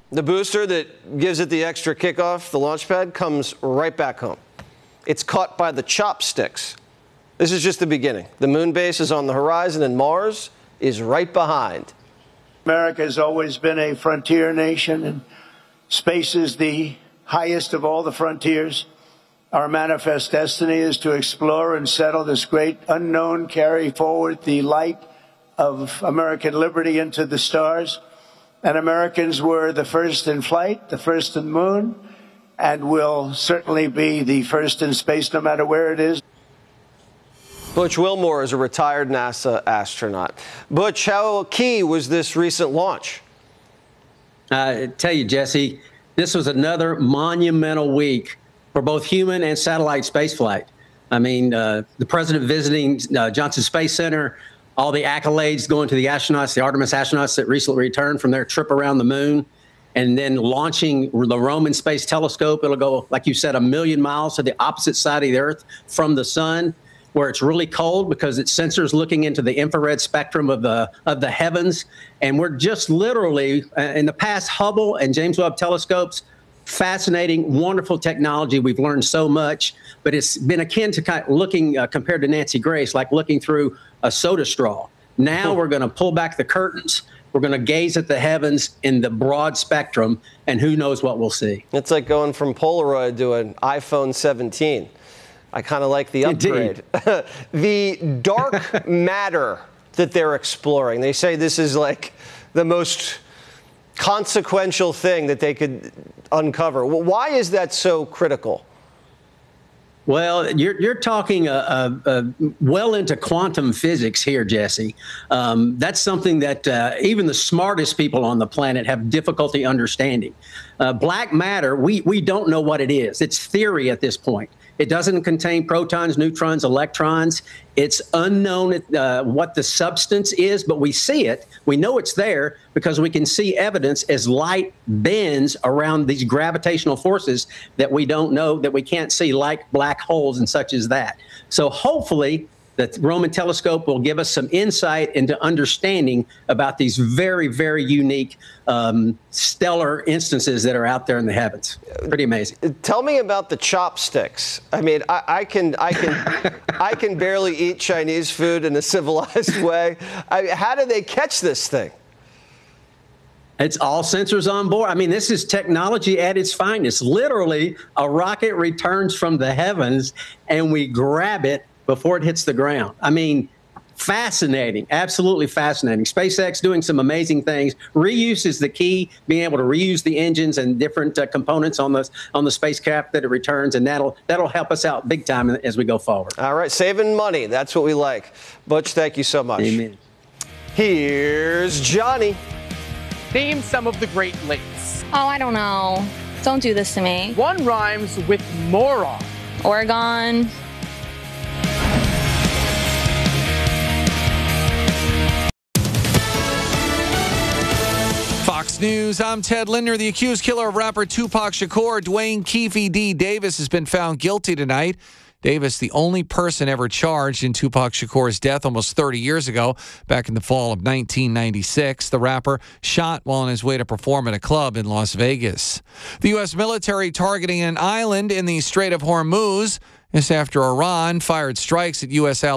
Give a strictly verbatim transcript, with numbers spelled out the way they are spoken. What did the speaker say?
The booster that gives it the extra kickoff, the launch pad, comes right back home. It's caught by the chopsticks. This is just the beginning. The moon base is on the horizon, and Mars is right behind. America has always been a frontier nation, and space is the highest of all the frontiers. Our manifest destiny is to explore and settle this great unknown, carry forward the light of American liberty into the stars. And Americans were the first in flight, the first in the moon, and will certainly be the first in space no matter where it is. Butch Wilmore is a retired NASA astronaut. Butch, how key was this recent launch? I tell you, Jesse, this was another monumental week for both human and satellite spaceflight. I mean, uh, the president visiting uh, Johnson Space Center, all the accolades going to the astronauts, the Artemis astronauts that recently returned from their trip around the moon, and then launching the Roman Space Telescope. It'll go, like you said, a million miles to the opposite side of the Earth from the sun, where it's really cold because its sensors looking into the infrared spectrum of the of the heavens. And we're just literally, uh, in the past, Hubble and James Webb telescopes, fascinating, wonderful technology. We've learned so much, but it's been akin to kind of looking, uh, compared to Nancy Grace, like looking through a soda straw. Now we're going to pull back the curtains. We're going to gaze at the heavens in the broad spectrum, and who knows what we'll see. It's like going from Polaroid to an iPhone seventeen. I kind of like the upgrade. The dark matter that they're exploring, they say this is like the most consequential thing that they could uncover. Well, why is that so critical? Well, you're, you're talking uh, uh, well into quantum physics here, Jesse. Um, that's something that uh, even the smartest people on the planet have difficulty understanding. Uh, black matter, we, we don't know what it is. It's theory at this point. It doesn't contain protons, neutrons, electrons. It's unknown uh, what the substance is, but we see it. We know it's there because we can see evidence as light bends around these gravitational forces that we don't know, that we can't see, like black holes and such as that. So hopefully the Roman telescope will give us some insight into understanding about these very, very unique um, stellar instances that are out there in the heavens. Pretty amazing. Tell me about the chopsticks. I mean, I, I can, I can, I can barely eat Chinese food in a civilized way. I, how do they catch this thing? It's all sensors on board. I mean, this is technology at its finest. Literally, a rocket returns from the heavens, and we grab it before it hits the ground. I mean, fascinating, absolutely fascinating. SpaceX doing some amazing things. Reuse is the key, being able to reuse the engines and different uh, components on the on the spacecraft that it returns, and that'll that'll help us out big time as we go forward. All right, saving money, that's what we like. Butch, thank you so much. Amen. Here's Johnny. Name some of the Great Lakes. Oh, I don't know. Don't do this to me. One rhymes with moron. Oregon. Fox News, I'm Ted Linder. The accused killer of rapper Tupac Shakur, Dwayne Keefe D. Davis, has been found guilty tonight. Davis, the only person ever charged in Tupac Shakur's death almost thirty years ago, back in the fall of nineteen ninety-six. The rapper shot while on his way to perform at a club in Las Vegas. The U S military targeting an island in the Strait of Hormuz. This after Iran fired strikes at U S